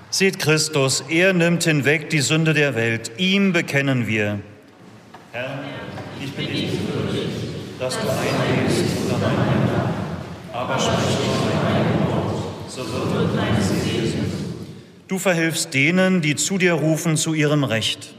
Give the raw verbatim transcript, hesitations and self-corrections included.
Seht Christus, er nimmt hinweg die Sünde der Welt. Ihm bekennen wir. Herr, ich bin nicht würdig, dass du eingehst unter mein Herr. Aber sprich nur ein Wort, so wird meine Seele gesund. Du verhilfst denen, die zu dir rufen, zu ihrem Recht.